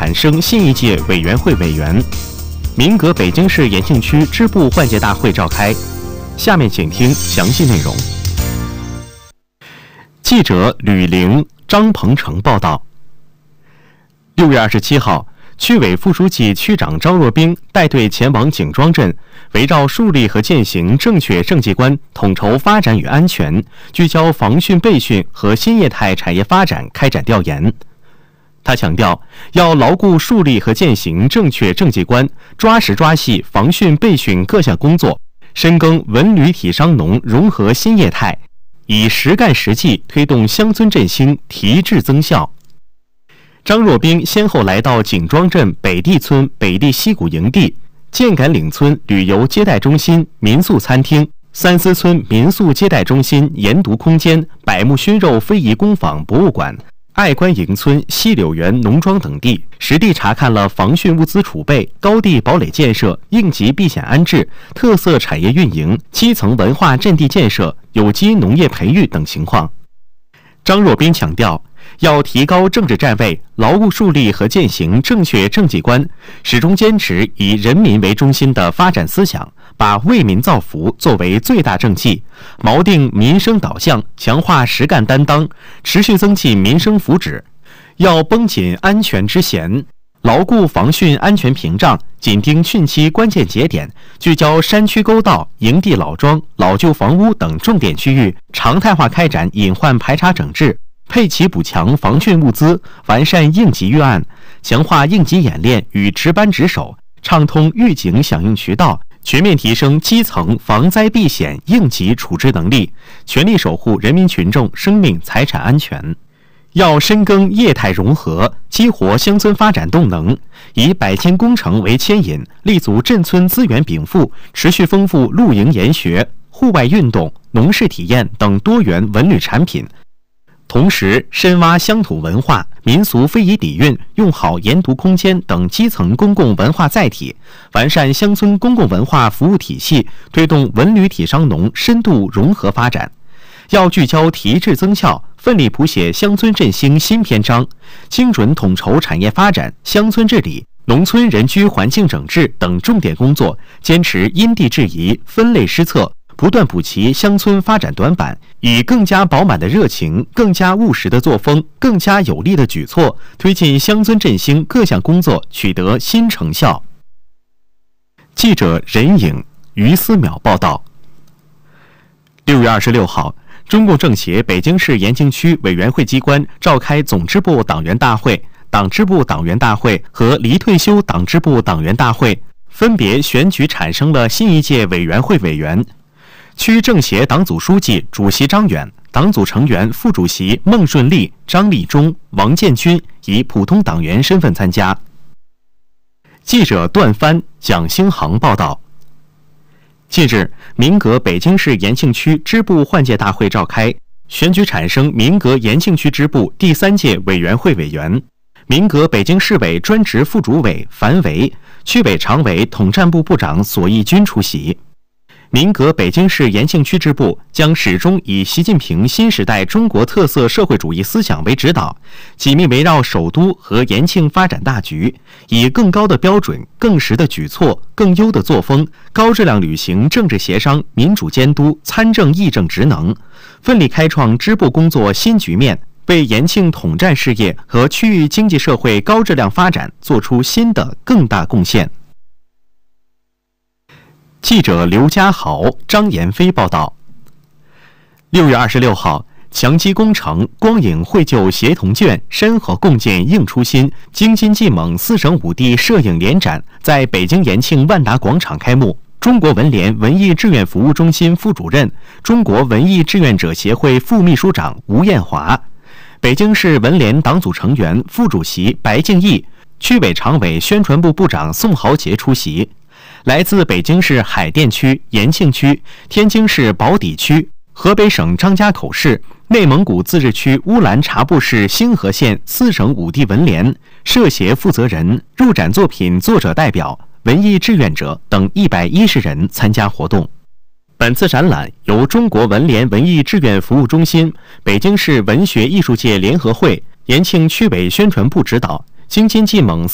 产生新一届委员会委员。民革北京市延庆区支部换届大会召开。下面请听详细内容。记者吕玲、张鹏程报道。6月27号，区委副书记、区长张若冰带队前往景庄镇，围绕树立和践行正确政绩观，统筹发展与安全，聚焦防汛备汛和新业态产业发展开展调研。他强调，要牢固树立和践行正确政绩观，抓实抓细防汛备汛各项工作，深耕文旅体商农融合新业态，以实干实际推动乡村振兴提质增效。张若冰先后来到景庄镇北地村北地溪谷营地、箭杆岭村旅游接待中心民宿餐厅、三司村民宿接待中心研读空间、百慕熏肉非遗工坊博物馆、爱观营村西柳园农庄等地，实地查看了防汛物资储备、高地堡垒建设、应急避险安置、特色产业运营、基层文化阵地建设、有机农业培育等情况。张若冰强调，要提高政治站位，牢固树立和践行正确政绩观，始终坚持以人民为中心的发展思想，把为民造福作为最大政绩，锚定民生导向，强化实干担当，持续增进民生福祉。要绷紧安全之弦，牢固防汛安全屏障，紧盯汛期关键节点，聚焦山区沟道、营地老庄、老旧房屋等重点区域，常态化开展隐患排查整治，配齐补强防汛物资，完善应急预案，强化应急演练与值班值守，畅通预警响应渠道，全面提升基层防灾避险应急处置能力，全力守护人民群众生命财产安全。要深耕业态融合，激活乡村发展动能，以百千工程为牵引，立足镇村资源禀赋，持续丰富露营研学、户外运动、农事体验等多元文旅产品。同时，深挖乡土文化、民俗非遗底蕴，用好研读空间等基层公共文化载体，完善乡村公共文化服务体系，推动文旅体商农深度融合发展。要聚焦提质增效，奋力谱写乡村振兴新篇章，精准统筹产业发展、乡村治理、农村人居环境整治等重点工作，坚持因地制宜、分类施策，不断补齐乡村发展短板，以更加饱满的热情、更加务实的作风、更加有力的举措，推进乡村振兴各项工作取得新成效。记者任颖、于思淼报道。6月26号，中共政协北京市延庆区委员会机关召开总支部党员大会、党支部党员大会和离退休党支部党员大会，分别选举产生了新一届委员会委员。区政协党组书记、主席张远，党组成员、副主席孟顺利、张立忠、王建军以普通党员身份参加。记者段帆、蒋兴航报道。近日，民革北京市延庆区支部换届大会召开，选举产生民革延庆区支部第3届委员会委员。民革北京市委专职副主委樊维、区委常委统战部部长索义军出席。民革北京市延庆区支部将始终以习近平新时代中国特色社会主义思想为指导，紧密围绕首都和延庆发展大局，以更高的标准、更实的举措、更优的作风，高质量履行政治协商、民主监督、参政议政职能，奋力开创支部工作新局面，为延庆统战事业和区域经济社会高质量发展做出新的更大贡献。记者刘家豪、张延飞报道。6月26号，强基工程、光影绘就协同卷、山河共建应初心、京津冀蒙4省5地摄影联展在北京延庆万达广场开幕。中国文联文艺志愿服务中心副主任、中国文艺志愿者协会副秘书长吴艳华，北京市文联党组成员、副主席白敬义，区委常委宣传部部长宋豪杰出席。来自北京市海淀区、延庆区、天津市宝坻区、河北省张家口市、内蒙古自治区乌兰察布市星河县4省5地文联、社协负责人、入展作品作者代表、文艺志愿者等110人参加活动。本次展览由中国文联文艺志愿服务中心、北京市文学艺术界联合会、延庆区委宣传部指导，京津冀蒙